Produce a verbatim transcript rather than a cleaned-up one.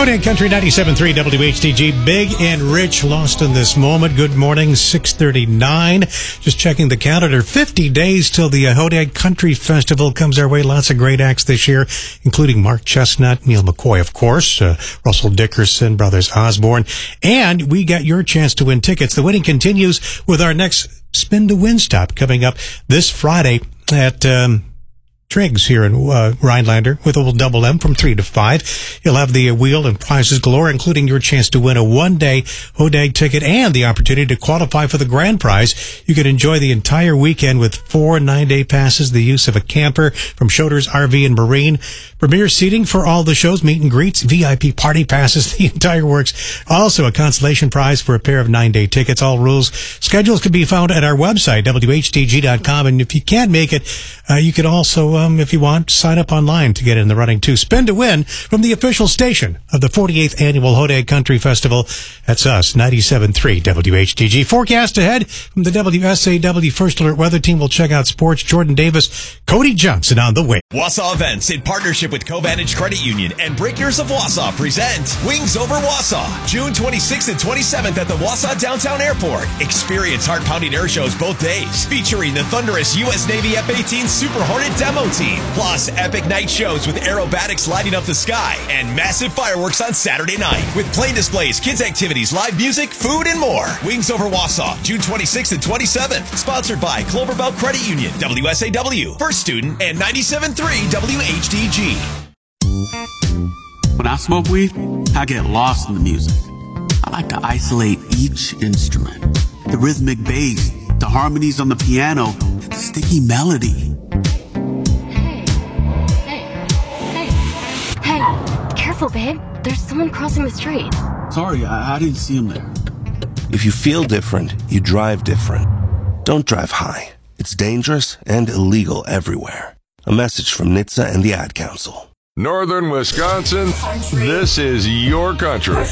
Holiday Country ninety-seven point three W H T G. Big and Rich lost in this moment. Good morning, six thirty-nine. Just checking the calendar. fifty days till the Holiday Country Festival comes our way. Lots of great acts this year, including Mark Chestnut, Neil McCoy, of course, uh, Russell Dickerson, Brothers Osborne. And we got your chance to win tickets. The winning continues with our next Spin to Win stop coming up this Friday at... Um, Triggs here in uh, Rhinelander with a double M from three to five. You'll have the uh, wheel and prizes galore, including your chance to win a one-day Hodag ticket and the opportunity to qualify for the grand prize. You can enjoy the entire weekend with four nine-day passes, the use of a camper from Schroeder's R V and Marine, premier seating for all the shows, meet and greets, V I P party passes, the entire works. Also, a consolation prize for a pair of nine-day tickets. All rules, schedules can be found at our website, W H T G dot com. And if you can't make it, uh, you can also... Uh, Um, if you want, sign up online to get in the running too. Spin to Win from the official station of the forty-eighth Annual Hodag Country Festival. That's us, ninety-seven point three W H T G. Forecast ahead from the W S A W First Alert Weather Team. We'll check out sports. Jordan Davis, Cody Johnson on the way. Wausau Events, in partnership with Covantage Credit Union and Breakers of Wausau, present Wings Over Wausau, June twenty-sixth and twenty-seventh at the Wausau Downtown Airport. Experience heart-pounding air shows both days, featuring the thunderous U S Navy F eighteen Super Hornet demo team, plus epic night shows with aerobatics lighting up the sky and massive fireworks on Saturday night with plane displays, kids activities, live music, food, and more. Wings Over Wausau, June twenty-sixth and twenty-seventh. Sponsored by Cloverbelt Credit Union, W S A W, First Student, and ninety-seven point three W H T G. When I smoke weed, I get lost in the music. I like to isolate each instrument. The rhythmic bass, the harmonies on the piano, the sticky melody. Careful, babe. There's someone crossing the street. Sorry, I, I didn't see him there. If you feel different, you drive different. Don't drive high. It's dangerous and illegal everywhere. A message from N H T S A and the Ad Council. Northern Wisconsin, this is your country.